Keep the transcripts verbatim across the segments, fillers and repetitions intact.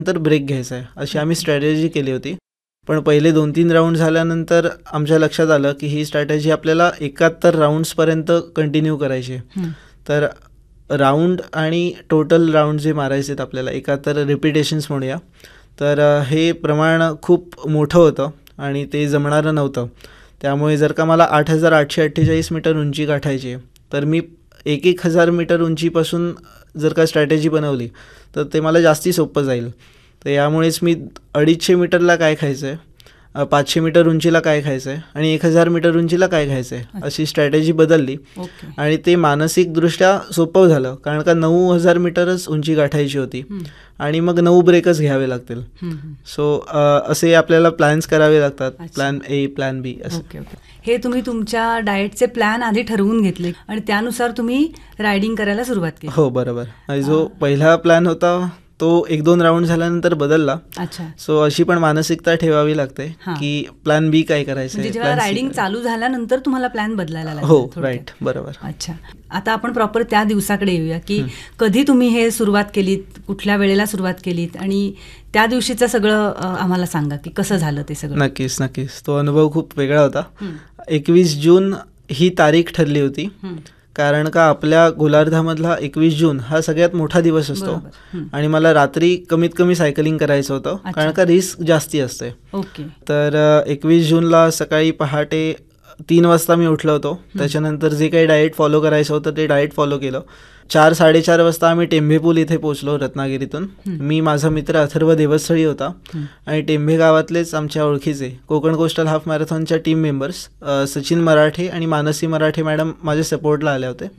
नंतर ब्रेक घ्यायचा आहे अशी आम्ही स्ट्रॅटेजी केली होती. पण पहिले दोन तीन राऊंड झाल्यानंतर आमच्या लक्षात आलं की ही स्ट्रॅटेजी आपल्याला एकाहत्तर राऊंड्सपर्यंत कंटिन्यू करायची आहे. तर राऊंड आणि टोटल राऊंड जे मारायचे आहेत आपल्याला एकाहत्तर रिपिटेशन्स म्हणूया, तर हे प्रमाण खूप मोठं होतं आणि ते जमणारं नव्हतं. त्यामुळे जर का मला आठ हजार आठशे अठ्ठेचाळीस मीटर उंची गाठायची आहे तर मी एक एक हजार मीटर उंचीपासून जर का स्ट्रॅटेजी बनवली तर ते मला जास्ती सोपं जाईल. तर यामुळेच मी अडीचशे मीटरला काय खायचं आहे, पाचशे मीटर उंचीला काय खायचं आहे आणि एक हजार मीटर उंचीला काय खायचं आहे अशी स्ट्रॅटेजी बदलली. आणि ते मानसिकदृष्ट्या सोपं झालं, कारण का नऊ हजार मीटरच उंची गाठायची होती आणि मग नऊ ब्रेकच घ्यावे लागतील. सो असे आपल्याला प्लॅन्स करावे लागतात, प्लॅन ए, प्लॅन बी असं. ओके ओके हे तुम्ही तुमच्या डाएटचे प्लॅन आधी ठरवून घेतले आणि त्यानुसार तुम्ही रायडिंग करायला सुरुवात केली. हो बरोबर. आणि जो पहिला प्लॅन होता तो एक दोन राऊंड झाल्यानंतर बदलला. अच्छा. सो अशी पण मानसिकता ठेवावी लागते की प्लॅन बी काय करायचं. म्हणजे जेव्हा रायडिंग चालू झाल्यानंतर तुम्हाला प्लॅन बदलायला लागला. हो राईट, बरोबर. अच्छा. आता आपण प्रॉपर त्या दिवसाकडे येऊया की कधी तुम्ही हे सुरुवात केलीत, कुठल्या वेळेला सुरुवात केलीत आणि त्या दिवशीचं सगळं आम्हाला सांगा की कसं झालं ते सगळं. नक्कीच नक्कीच तो अनुभव खूप वेगळा होता. एकवीस जून ही तारीख ठरली होती, कारण का आपल्या गोलार्धामधला एकवीस जून हा सगळ्यात मोठा दिवस असतो आणि मला रात्री कमीत कमी सायकलिंग करायचं होतं, कारण का रिस्क जास्ती असते. ओके. तर एकवीस जूनला सकाळी पहाटे तीन वाजता मी उठलो होतो. त्याच्यानंतर जे काही डाएट फॉलो करायचं होतं ते डाएट फॉलो केलं. चार साडेचार वाजता आम्ही टेंभेपूल इथे पोहोचलो रत्नागिरीतून. मी, माझा मित्र अथर्व देवस्थळी होता आणि टेंभे गावातलेच आमच्या ओळखीचे Konkan coastal half मॅरेथॉनच्या team members Sachin मराठे आणि मानसी मराठे मॅडम माझ्या सपोर्टला आल्या होते.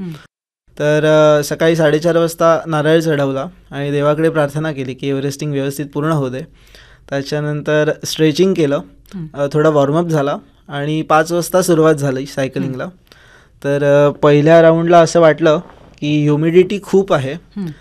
तर सकाळी साडेचार वाजता नारळ चढवला आणि देवाकडे प्रार्थना केली की एव्हरेस्टिंग व्यवस्थित पूर्ण होऊ दे. त्याच्यानंतर स्ट्रेचिंग केलं, थोडा वॉर्मअप झाला आणि पाच वाजता सुरुवात झाली सायकलिंगला. तर पहिल्या राऊंडला असं वाटलं की ह्युमिडिटी खूप आहे,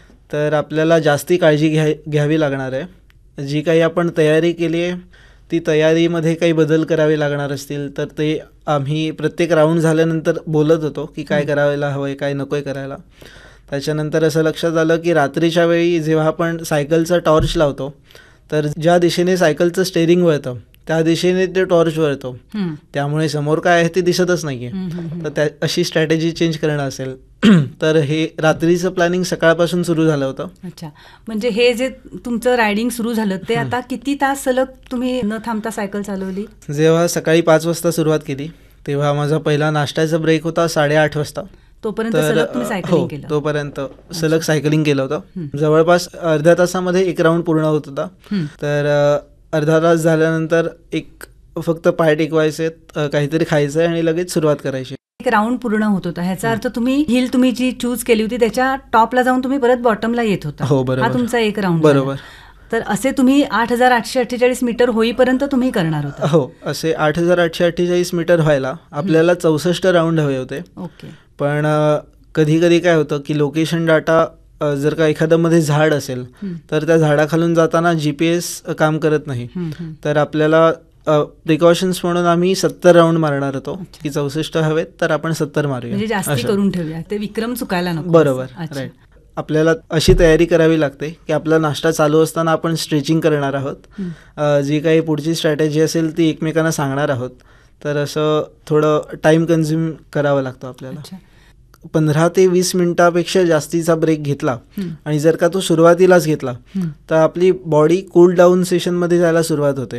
तर आपल्याला जास्ती काळजी घ्या घ्यावी लागणार आहे. जी काही आपण तयारी केली आहे ती तयारीमध्ये काही बदल करावे लागणार असतील तर ते आम्ही प्रत्येक राऊंड झाल्यानंतर बोलत होतो की काय करायला हवं आहे, काय नको आहे करायला. त्याच्यानंतर असं लक्षात आलं की रात्रीच्या वेळी जेव्हा आपण सायकलचा टॉर्च लावतो तर ज्या दिशेने सायकलचं स्टेअरिंग वळतं त्या दिशेने ते टॉर्च वळतो, त्यामुळे समोर काय आहे ते दिसतच नाही आहे. तर त्या अशी स्ट्रॅटेजी चेंज करणं असेल तर हे रात्रीचं प्लॅनिंग सकाळपासून सुरू झालं होतं. अच्छा. म्हणजे हे जे तुमचं रायडिंग सुरू झालं ते आता किती तास सलग तुम्ही न थांबता सायकल चालवली? जेव्हा सकाळी पाच वाजता सुरुवात केली तेव्हा माझा पहिला नाश्त्याचा ब्रेक होता साडेआठ वाजता. तोपर्यंत सलग तुम्ही सायकलिंग केलं? तोपर्यंत सलग सायकलिंग केलं होतं. जवळपास अर्ध्या तासामध्ये एक राऊंड पूर्ण होत होता. तर अर्धा तास झाल्यानंतर एक फक्त पाय टेकवायचे, काहीतरी खायचं आणि लगेच सुरुवात करायची. एक राऊंड पूर्ण होत होता, ह्याचा अर्थ तुम्ही हिल तुम्ही जी चूज केली होती त्याच्या टॉपला जाऊन तुम्ही परत बॉटमला येत होता. हो बरोबर. हा तुमचा एक राऊंड. बरोबर. तर असे तुम्ही आठ हजार आठशे अठ्ठेचाळीस मीटर होईपर्यंत तुम्ही करणार होता? हो, असे आठ हजार आठशे अठ्ठेचाळीस मीटर व्हायला आपल्याला चौसष्ट राऊंड हवे होते. ओके. पण कधी कधी काय होतं की लोकेशन डाटा जर का एखादं मध्ये झाड असेल तर त्या झाडाखालून जाताना जी पी एस काम करत नाही. तर आपल्याला प्रिकॉशन्स म्हणून आम्ही सत्तर राऊंड मारणार होतो की चौसष्ट हवेत तर आपण सत्तर मारूया, म्हणजे जास्ती करून ठेवूया, ते विक्रम चुकायला नको. बरोबर. राईट. आपल्याला अशी तयारी करावी लागते की आपला नाश्ता चालू असताना आपण स्ट्रेचिंग करणार आहोत, जी काही पुढची स्ट्रॅटेजी असेल ती एकमेकांना सांगणार आहोत. तर असं थोडं टाईम कन्झ्युम करावं लागतं आपल्याला. पंधरा ते वीस मिनिटापेक्षा जास्तीचा ब्रेक घेतला आणि जर का तो सुरुवातीलाच घेतला तर आपली बॉडी कूल डाऊन सेशनमध्ये जायला सुरुवात होते.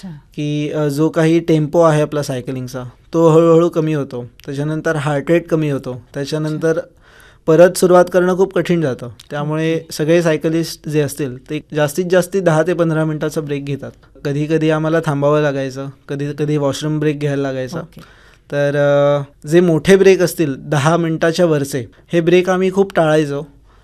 की जो काही टेम्पो आहे आपला सायकलिंगचा तो हळूहळू कमी होतो, त्याच्यानंतर हार्ट रेट कमी होतो, त्याच्यानंतर परत सुरुवात करणं खूप कठीण जातं. त्यामुळे सगळे सायकलिस्ट जे असतील ते जास्तीत जास्त दहा ते पंधरा मिनिटाचा ब्रेक घेतात. कधी कधी आम्हाला थांबावं लागायचं, कधी कधी वॉशरूम ब्रेक घ्यायला लागायचा. तर जे मोठे ब्रेक असतील दहा मिनटाच्या वरचे हे ब्रेक आम्ही खूप टाळायचो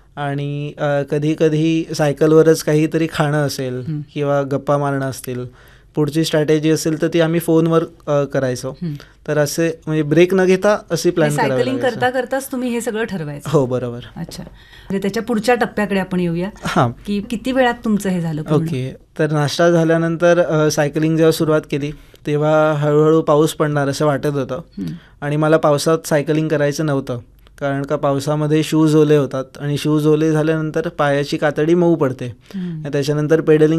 आणि कधी कधी सायकलवरच काहीतरी खाणं असेल किंवा गप्पा मारणं असतील, पुढची स्ट्रॅटेजी असेल तर ती आम्ही फोनवर करायचो. तर असे म्हणजे ब्रेक न घेता असे प्लॅन करावे. सायकलिंग करता करताच तुम्ही हे सगळं ठरवायचं? हो बरोबर. अच्छा. म्हणजे त्याच्या पुढच्या टप्प्याकडे आपण येऊया. हां. की किती वेळात तुमचं हे झालं? ओके. तर नाश्ता झाल्यानंतर सायकलिंग जेव्हा सुरुवात केली तेव्हा हळूहळू पाऊस पडणार असं वाटत होतं आणि मला पावसात सायकलिंग करायचं नव्हतं, कारण का पावसामध्ये शूज ओले होतात आणि शूज ओले झाल्यानंतर पायाची कातडी मऊ पडते. त्याच्यानंतर पेडलिंग